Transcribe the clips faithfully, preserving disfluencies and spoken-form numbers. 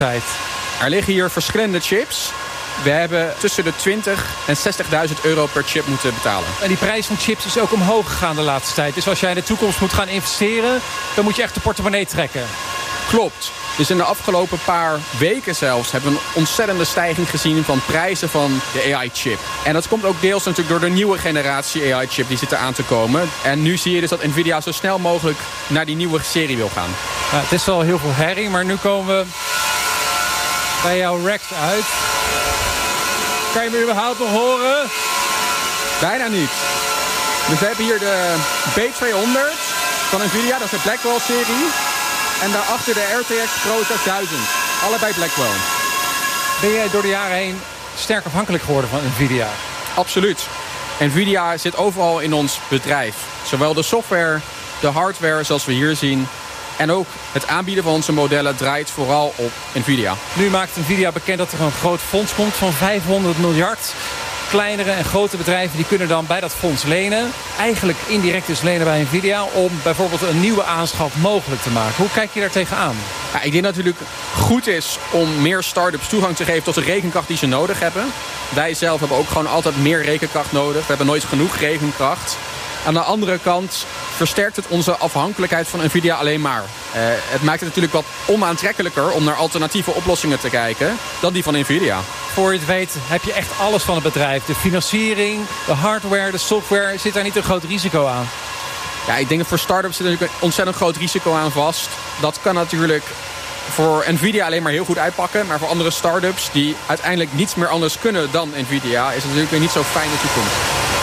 Er liggen hier verschillende chips. We hebben tussen de twintig en zestigduizend euro per chip moeten betalen. En die prijs van chips is ook omhoog gegaan de laatste tijd. Dus als jij in de toekomst moet gaan investeren, dan moet je echt de portemonnee trekken. Klopt. Dus in de afgelopen paar weken zelfs hebben we een ontzettende stijging gezien van prijzen van de A I-chip. En dat komt ook deels natuurlijk door de nieuwe generatie A I-chip die zit aan te komen. En nu zie je dus dat Nvidia zo snel mogelijk naar die nieuwe serie wil gaan. Ja, het is wel heel veel herrie, maar nu komen we bij jouw racks uit. Kan je me überhaupt nog horen? Bijna niet. Dus we hebben hier de B tweehonderd van Nvidia, dat is de Blackwell-serie. En daarachter de R T X Pro zesduizend. Allebei Blackwell. Ben jij door de jaren heen sterk afhankelijk geworden van Nvidia? Absoluut. Nvidia zit overal in ons bedrijf. Zowel de software, de hardware zoals we hier zien. En ook het aanbieden van onze modellen draait vooral op Nvidia. Nu maakt Nvidia bekend dat er een groot fonds komt van vijfhonderd miljard. Kleinere en grote bedrijven die kunnen dan bij dat fonds lenen. Eigenlijk indirect dus lenen bij Nvidia om bijvoorbeeld een nieuwe aanschaf mogelijk te maken. Hoe kijk je daar tegenaan? Ja, ik denk dat het natuurlijk goed is om meer start-ups toegang te geven tot de rekenkracht die ze nodig hebben. Wij zelf hebben ook gewoon altijd meer rekenkracht nodig. We hebben nooit genoeg rekenkracht. Aan de andere kant versterkt het onze afhankelijkheid van Nvidia alleen maar. Uh, het maakt het natuurlijk wat onaantrekkelijker om naar alternatieve oplossingen te kijken dan die van Nvidia. Voor je het weet heb je echt alles van het bedrijf. De financiering, de hardware, de software. Zit daar niet een groot risico aan? Ja, ik denk dat voor start-ups zit er natuurlijk een ontzettend groot risico aan vast. Dat kan natuurlijk voor Nvidia alleen maar heel goed uitpakken. Maar voor andere start-ups die uiteindelijk niets meer anders kunnen dan Nvidia is het natuurlijk weer niet zo fijne toekomst.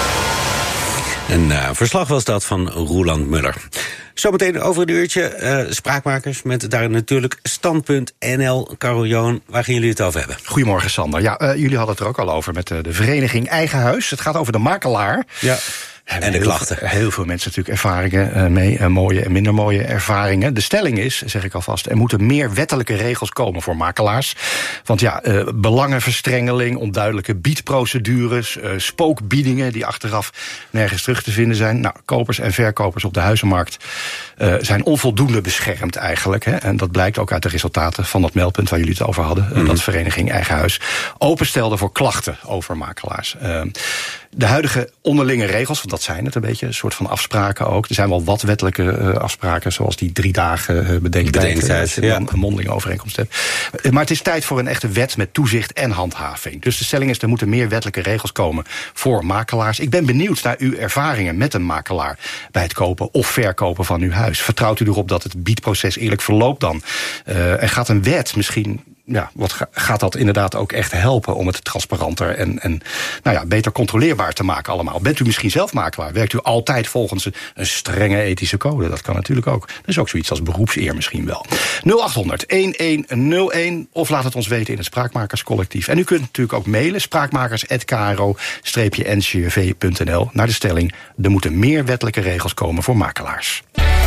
Een uh, verslag was dat van Roeland Muller. Zometeen over een uurtje uh, spraakmakers met daarin natuurlijk Stand.punt N L. Karel Johan, waar gaan jullie het over hebben? Goedemorgen Sander. Ja, uh, jullie hadden het er ook al over met uh, de vereniging Eigen Huis. Het gaat over de makelaar. Ja. En de klachten. Heel, heel veel mensen natuurlijk ervaringen uh, mee, uh, mooie en minder mooie ervaringen. De stelling is, zeg ik alvast, er moeten meer wettelijke regels komen voor makelaars. Want ja, uh, belangenverstrengeling, onduidelijke biedprocedures, uh, spookbiedingen die achteraf nergens terug te vinden zijn. Nou, kopers en verkopers op de huizenmarkt uh, zijn onvoldoende beschermd eigenlijk. Hè. En dat blijkt ook uit de resultaten van dat meldpunt waar jullie het over hadden. Mm-hmm. Uh, dat vereniging Eigen Huis openstelde voor klachten over makelaars. Uh, de huidige onderlinge regels, want dat zijn het een beetje, een soort van afspraken ook. Er zijn wel wat wettelijke uh, afspraken, zoals die drie dagen uh, bedenktijd, bedenktijd als je ja. een mondelinge overeenkomst hebt. Maar het is tijd voor een echte wet met toezicht en handhaving. Dus de stelling is, er moeten meer wettelijke regels komen voor makelaars. Ik ben benieuwd naar uw ervaringen met een makelaar bij het kopen of verkopen van uw huis. Vertrouwt u erop dat het biedproces eerlijk verloopt dan? Uh, en gaat een wet misschien, ja, wat gaat dat inderdaad ook echt helpen om het transparanter en, en nou ja, beter controleerbaar te maken allemaal? Bent u misschien zelf makelaar? Werkt u altijd volgens een, een strenge ethische code? Dat kan natuurlijk ook. Dat is ook zoiets als beroepseer misschien wel. nul acht honderd een een nul een of laat het ons weten in het Spraakmakerscollectief. En u kunt natuurlijk ook mailen, spraakmakers apenstaartje k r o n c r v punt n l, naar de stelling: er moeten meer wettelijke regels komen voor makelaars.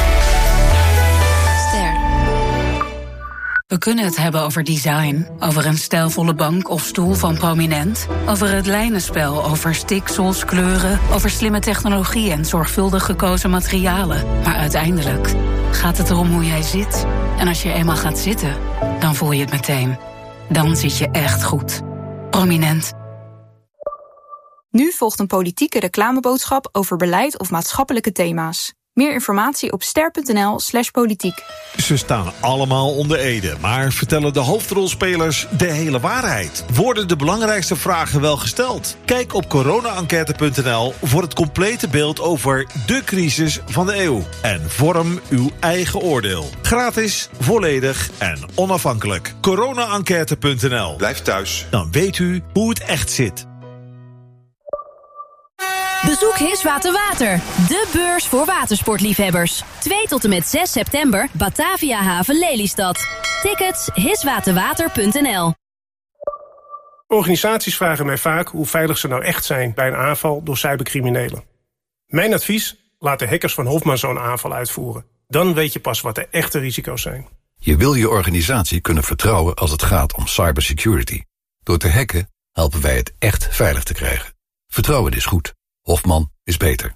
We kunnen het hebben over design, over een stijlvolle bank of stoel van Prominent, over het lijnenspel, over stiksels, kleuren, over slimme technologie en zorgvuldig gekozen materialen. Maar uiteindelijk gaat het erom hoe jij zit. En als je eenmaal gaat zitten, dan voel je het meteen. Dan zit je echt goed. Prominent. Nu volgt een politieke reclameboodschap over beleid of maatschappelijke thema's. Meer informatie op ster punt n l slash politiek. Ze staan allemaal onder ede, maar vertellen de hoofdrolspelers de hele waarheid? Worden de belangrijkste vragen wel gesteld? Kijk op corona enquête punt n l voor het complete beeld over de crisis van de eeuw. En vorm uw eigen oordeel. Gratis, volledig en onafhankelijk. corona enquête punt n l. Blijf thuis. Dan weet u hoe het echt zit. Bezoek Hiswater Water, de beurs voor watersportliefhebbers. twee tot en met zes september, Batavia Haven Lelystad. Tickets hiswaterwater punt n l. Organisaties vragen mij vaak hoe veilig ze nou echt zijn bij een aanval door cybercriminelen. Mijn advies: laat de hackers van Hofman zo'n aanval uitvoeren. Dan weet je pas wat de echte risico's zijn. Je wil je organisatie kunnen vertrouwen als het gaat om cybersecurity. Door te hacken helpen wij het echt veilig te krijgen. Vertrouwen is goed. Hofman is beter.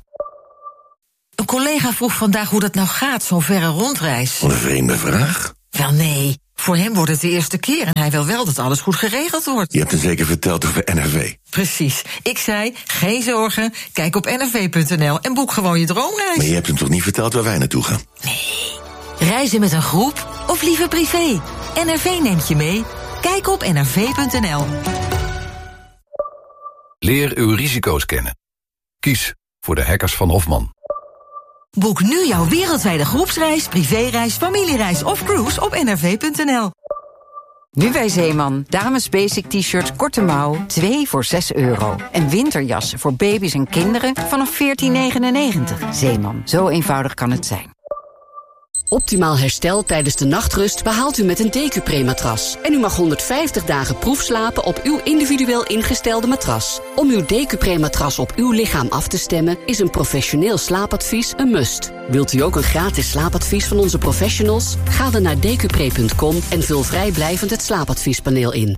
Een collega vroeg vandaag hoe dat nou gaat, zo'n verre rondreis. Wat een vreemde vraag. Wel nee, Voor hem wordt het de eerste keer en hij wil wel dat alles goed geregeld wordt. Je hebt hem zeker verteld over N R V. Precies. Ik zei, geen zorgen, kijk op n r v punt n l en boek gewoon je droomreis. Maar je hebt hem toch niet verteld waar wij naartoe gaan? Nee. Reizen met een groep of liever privé? N R V neemt je mee. Kijk op n r v punt n l. Leer uw risico's kennen. Kies voor de hackers van Hofman. Boek nu jouw wereldwijde groepsreis, privéreis, familiereis of cruise op n r v punt n l. Nu bij Zeeman. Dames basic t-shirt korte mouw, twee voor zes euro. En winterjassen voor baby's en kinderen vanaf veertien negenennegentig. Zeeman, zo eenvoudig kan het zijn. Optimaal herstel tijdens de nachtrust behaalt u met een Decupre-matras. En u mag honderdvijftig dagen proefslapen op uw individueel ingestelde matras. Om uw Decupre-matras op uw lichaam af te stemmen is een professioneel slaapadvies een must. Wilt u ook een gratis slaapadvies van onze professionals? Ga dan naar decupre punt com en vul vrijblijvend het slaapadviespaneel in.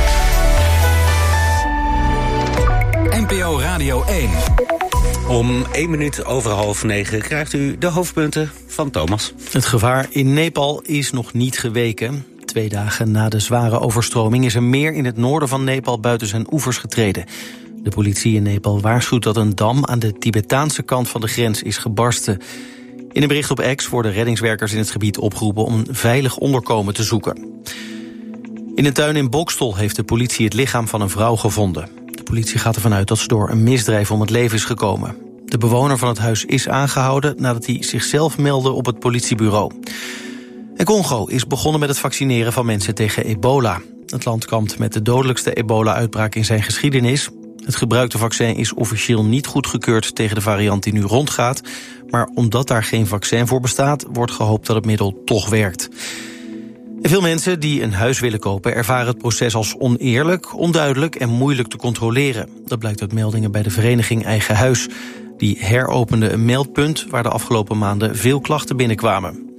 N P O Radio één. Om één minuut over half negen krijgt u de hoofdpunten van Thomas. Het gevaar in Nepal is nog niet geweken. Twee dagen na de zware overstroming is er meer in het noorden van Nepal buiten zijn oevers getreden. De politie in Nepal waarschuwt dat een dam aan de Tibetaanse kant van de grens is gebarsten. In een bericht op X worden reddingswerkers in het gebied opgeroepen om een veilig onderkomen te zoeken. In een tuin in Boxtel heeft de politie het lichaam van een vrouw gevonden. De politie gaat ervan uit dat ze door een misdrijf om het leven is gekomen. De bewoner van het huis is aangehouden nadat hij zichzelf meldde op het politiebureau. En Congo is begonnen met het vaccineren van mensen tegen ebola. Het land kampt met de dodelijkste ebola-uitbraak in zijn geschiedenis. Het gebruikte vaccin is officieel niet goedgekeurd tegen de variant die nu rondgaat. Maar omdat daar geen vaccin voor bestaat, wordt gehoopt dat het middel toch werkt. En veel mensen die een huis willen kopen ervaren het proces als oneerlijk, onduidelijk en moeilijk te controleren. Dat blijkt uit meldingen bij de vereniging Eigen Huis. Die heropende een meldpunt waar de afgelopen maanden veel klachten binnenkwamen.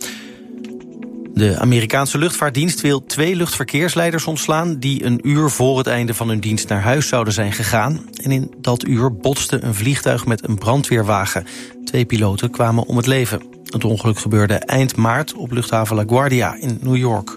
De Amerikaanse luchtvaartdienst wil twee luchtverkeersleiders ontslaan die een uur voor het einde van hun dienst naar huis zouden zijn gegaan. En in dat uur botste een vliegtuig met een brandweerwagen. Twee piloten kwamen om het leven. Het ongeluk gebeurde eind maart op luchthaven LaGuardia in New York.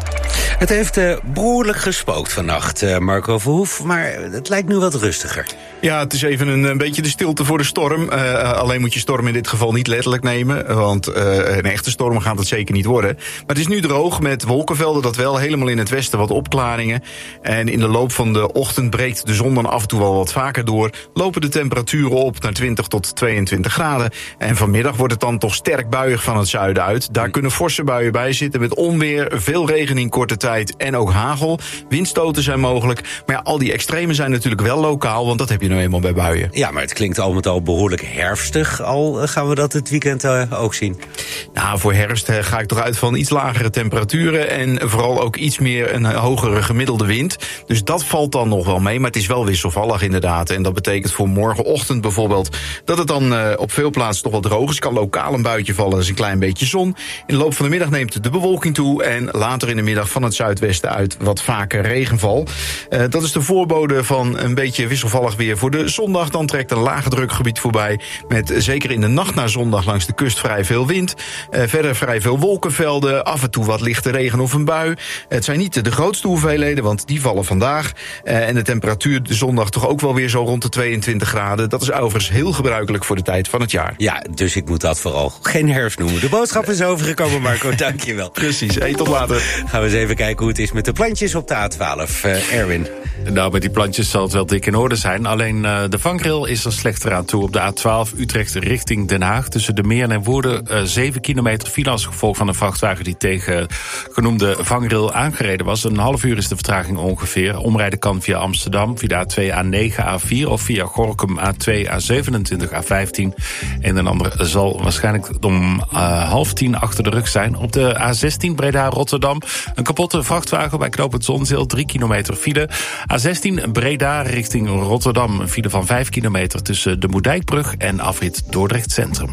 Het heeft uh, behoorlijk gespookt vannacht, uh, Marco Verhoef, maar het lijkt nu wat rustiger. Ja, het is even een, een beetje de stilte voor de storm. Uh, alleen moet je storm in dit geval niet letterlijk nemen, want uh, een echte storm gaat het zeker niet worden. Maar het is nu droog met wolkenvelden, dat wel, helemaal in het westen wat opklaringen. En in de loop van de ochtend breekt de zon dan af en toe wel wat vaker door. Lopen de temperaturen op naar twintig tot tweeëntwintig graden. En vanmiddag wordt het dan toch sterk buiig van het zuiden uit. Daar kunnen forse buien bij zitten met onweer, veel regen in korte tijd en ook hagel. Windstoten zijn mogelijk. Maar ja, al die extremen zijn natuurlijk wel lokaal, want dat heb je nou eenmaal bij buien. Ja, maar het klinkt al met al behoorlijk herfstig. Al gaan we dat het weekend uh, ook zien. Nou, voor herfst uh, ga ik toch uit van iets lagere temperaturen en vooral ook iets meer een hogere gemiddelde wind. Dus dat valt dan nog wel mee, maar het is wel wisselvallig inderdaad. En dat betekent voor morgenochtend bijvoorbeeld dat het dan uh, op veel plaatsen toch wel droog is. Kan lokaal een buitje vallen, dus een klein beetje zon. In de loop van de middag neemt de bewolking toe en later in de middag van het zuidwesten uit wat vaker regenval. Uh, dat is de voorbode van een beetje wisselvallig weer voor de zondag. Dan trekt een lage drukgebied voorbij met zeker in de nacht naar zondag langs de kust vrij veel wind. Uh, verder vrij veel wolkenvelden, af en toe wat lichte regen of een bui. Het zijn niet de grootste hoeveelheden, want die vallen vandaag. Uh, en de temperatuur de zondag toch ook wel weer zo rond de tweeëntwintig graden. Dat is overigens heel gebruikelijk voor de tijd van het jaar. Ja, dus ik moet dat vooral geen herfst noemen. De boodschap is overgekomen, Marco. Dank je wel. Precies. Hey, tot later. Gaan we eens even kijken hoe het is met de plantjes op de A twaalf. Uh, Erwin. Nou, met die plantjes zal het wel dik in orde zijn. Alleen uh, de vangrail is er slechter aan toe op de A twaalf Utrecht richting Den Haag. Tussen de Meern en Woerden uh, zeven kilometer file als gevolg van een vrachtwagen die tegen genoemde vangrail aangereden was. Een half uur is de vertraging ongeveer. Omrijden kan via Amsterdam, via de A twee, A negen, A vier of via Gorinchem, A twee, A zevenentwintig, A vijftien. En een andere zal waarschijnlijk om uh, half tien achter de rug zijn. Op de A zestien Breda-Rotterdam een kapotte vrachtwagen bij knooppunt Zonzeel, drie kilometer file. A zestien Breda richting Rotterdam, een file van vijf kilometer tussen de Moerdijkbrug en afrit Dordrecht Centrum.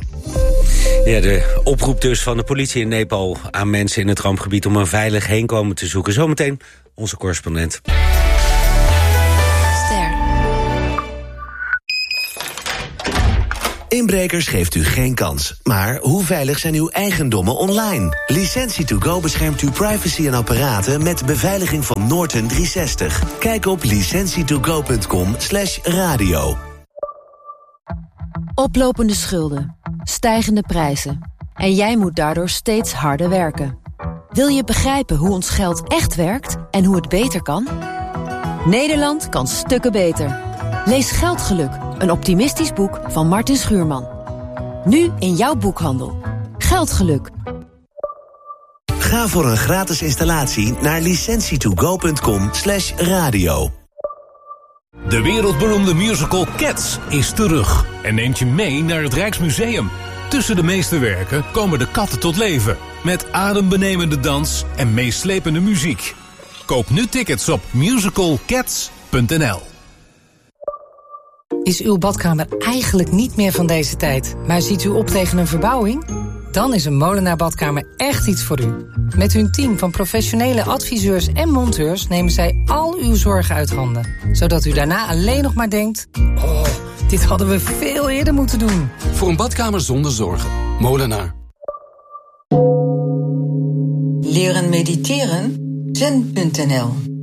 Ja, de oproep dus van de politie in Nepal aan mensen in het rampgebied om een veilig heenkomen te zoeken. Zometeen onze correspondent. Inbrekers geeft u geen kans. Maar hoe veilig zijn uw eigendommen online? Licentie to go beschermt uw privacy en apparaten met beveiliging van Norton driehonderdzestig. Kijk op licentie to go punt com slash radio. Oplopende schulden, stijgende prijzen. En jij moet daardoor steeds harder werken. Wil je begrijpen hoe ons geld echt werkt en hoe het beter kan? Nederland kan stukken beter. Lees Geldgeluk, een optimistisch boek van Martin Schuurman. Nu in jouw boekhandel. Geldgeluk. Ga voor een gratis installatie naar licentie to go punt com slash radio. De wereldberoemde musical Cats is terug en neemt je mee naar het Rijksmuseum. Tussen de meesterwerken komen de katten tot leven, met adembenemende dans en meeslepende muziek. Koop nu tickets op musical cats punt n l. Is uw badkamer eigenlijk niet meer van deze tijd, maar ziet u op tegen een verbouwing? Dan is een Molenaar Badkamer echt iets voor u. Met hun team van professionele adviseurs en monteurs nemen zij al uw zorgen uit handen. Zodat u daarna alleen nog maar denkt, oh, dit hadden we veel eerder moeten doen. Voor een badkamer zonder zorgen. Molenaar. Leren mediteren? zen punt n l